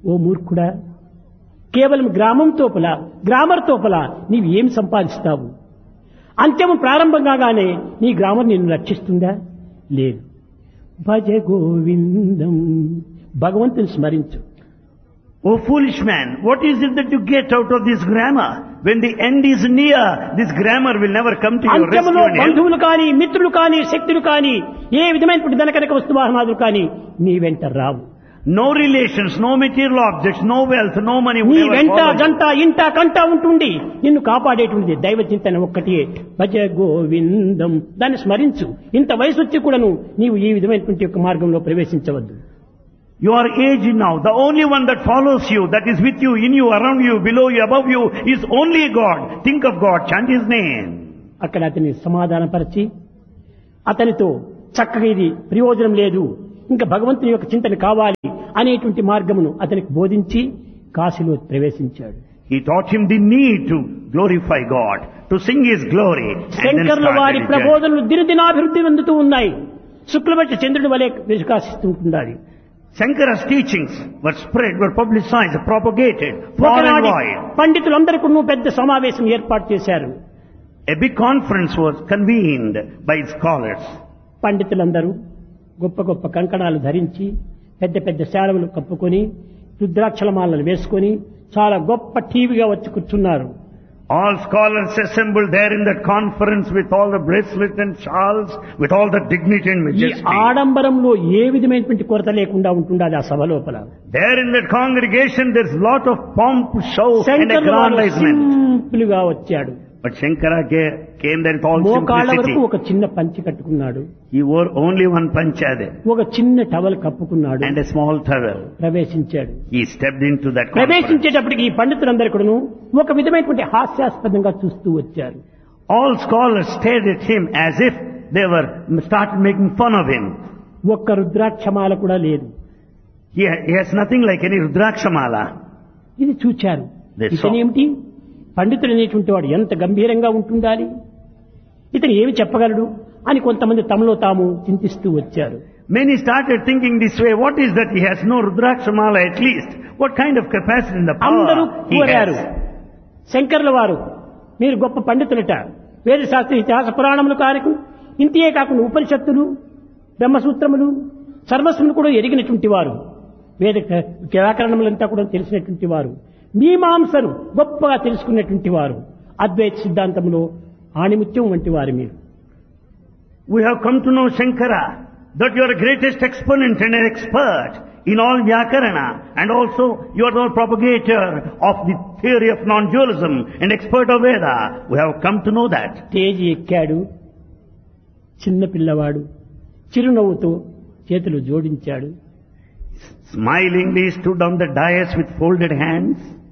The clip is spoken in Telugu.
ఓ మూర్ఖుడా, కేవలం గ్రామర్ తోపల నీవు ఏం సంపాదిస్తావు? అంత్యము ప్రారంభం కాగానే నీ గ్రామర్ నిన్ను రక్షిస్తుందా? లేదు. భజ గోవిందం, భగవంతుని స్మరించు. O foolish man, what is it that you get out of this grammar? When the end is near, this grammar will never come to your rescue అంత్యములో and help. బంధువులు కానీ, మిత్రులు కానీ, శక్తులు కానీ, ఏ విధమైనటువంటి ధనకనక వస్తువాహనాదులు కానీ నీ వెంట రావు. No relations, no material objects, no wealth, no money నీ will ever వెంట follow you. జంట ఇంట కంట ఉంటుండి నిన్ను కాపాడేటువంటిది దైవ చింతన ఒక్కటే. భజ గోవిందం, దాన్ని స్మరించు. ఇంత వయసు వచ్చి కూడాను నీవు ఈ విధమైనటువంటి యొక్క మార్గంలో ప్రవేశించవద్దు. You are aged now. The only one that follows you, that is with you, in you, around you, below you, above you, is only God. Think of God, chant His name. అక్కడ అతని సమాధానపరిచి అతనితో చక్కగా ఇది ప్రయోజనం లేదు, ఇంకా భగవంతుని యొక్క చింతన కావాలి అనేటువంటి మార్గమును అతనికి బోధించి కాశీలో ప్రవేశించాడు. He taught him the need to glorify God, to sing His glory. And then శంకర్ల వారి started his journey. ప్రబోధనలు దినదినాభివృద్ధి చెందుతూ ఉన్నాయి. శుక్లపక్ష చంద్రుడి వలె వికాసిస్తూ ఉండాలి. Shankara's teachings were spread, were publicized, propagated far and ఒకనాటి wide. పండితులందరికీ పెద్ద సమావేశం ఏర్పాటు చేశారు. A big conference was convened by scholars. పండితులందరూ గొప్ప గొప్ప కంకణాలు ధరించి పెద్ద పెద్ద శాలువలు కప్పుకొని రుద్రాక్షలమాలను వేసుకొని చాలా గొప్ప టీవీగా వచ్చి కూర్చున్నారు. All scholars assembled there in that conference with all the bracelets and shawls, with all the dignity and ఈ majesty. ఆడంబరంలో ఏ విధమైనటువంటి కొరత లేకుండా ఉంటుండాలి ఆ సభ లోపల. There in that congregation there's lot of pomp, show and శంకరుల వారు aggrandizement. సింపుల్ గా వచ్చాడు. But Shankara came there with all మోకాళ్ళ వరకు simplicity. ఒక చిన్న పంచి కట్టుకున్నాడు, He wore only one panchade ఒక చిన్న towel కప్పుకున్నాడు, and a small towel. ప్రవేశించాడు. He stepped into that conference. ప్రవేశించేటప్పటికి ఈ పండితులందరూ కూడాను ఒక విధమైనటువంటి హాస్యాస్పదంగా చూస్తూ వచ్చారు. All scholars stared at him as if they were started making fun of him. ఒక్క రుద్రాక్షమాల కూడా లేదు. He has nothing like any Rudrakshamala. ఇది చూచారు. They saw. ఇతనేమిటి, పండితుడు అనేటువంటి వాడు ఎంత గంభీరంగా ఉంటుండాలి, ఇతను ఏమి చెప్పగలడు అని కొంతమంది తమలో తాము చింతిస్తూ వచ్చారు. Many started thinking this way, what is that he has no Rudrakshamala at least? What kind of capacity in the అందరూ power he కోరారు, has? శంకర్ల వారు మీరు గొప్ప పండితులట, వేద శాస్త్ర ఇతిహాస పురాణములు కారకు ఇంతే కాకుండా ఉపనిషత్తులు, బ్రహ్మసూత్రములు, సర్వస్వములు కూడా ఎరిగినటువంటి వారు, వేద వ్యాకరణములంతా కూడా తెలిసినటువంటి వారు, మీమాంసను గొప్పగా తెలుసుకున్నటువంటి వారు, అద్వైత సిద్ధాంతంలో ఆణిముత్యం వంటి వారు మీరు. We have come to know Shankara, that you are the greatest exponent and an expert in all Vyakarana, and also you are the propagator of the theory of non-dualism and expert of Veda. We have come to know that. Stage ఎక్కాడు. చిన్న పిల్లవాడు చిరునవ్వుతో చేతులు జోడించాడు. Smilingly stood on the dais with folded hands.